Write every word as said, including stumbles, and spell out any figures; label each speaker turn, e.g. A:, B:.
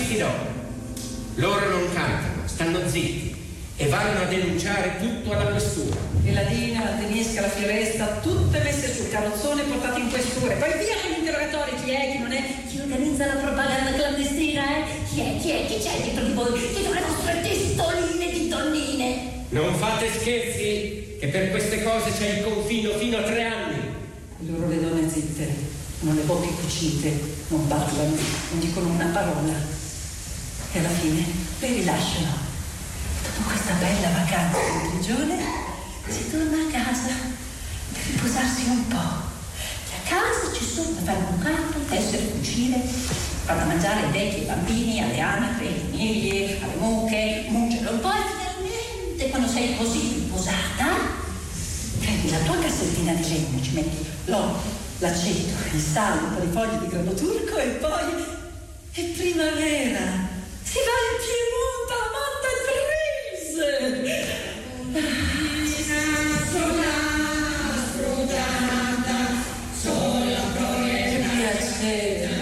A: sti dopo. Loro non cantano, stanno zitti e vanno a denunciare tutto alla questura.
B: E la Dina, la tedesca, la Fioresta, tutte messe sul carrozzone e portate in questura. Poi via con l'interrogatorio, chi è, chi non è, chi organizza la propaganda clandestina, eh? Chi è, chi è, chi c'è dietro di voi, dietro le vostre testoline di donnine?
A: Non fate scherzi, che per queste cose c'è il confino fino a tre anni.
B: Loro le donne zitte, non le bocche cucite, non parlano, non dicono una parola. E alla fine le rilasciano. Dopo questa bella vacanza in prigione si torna a casa per riposarsi un po'. E a casa ci sono da fare un campo, tessere, cucire, fanno mangiare ai vecchi, ai bambini, alle anatre, alle famiglie, alle mucche, mungono un po' e finalmente quando sei così riposata prendi la tua cassettina di legno, ci metti l'olio, l'aceto, il sale, un po' di foglie di grano turco e poi è primavera. Si va in Piemonte a Monte Trise! Sola, scrutata, sola, che piacere!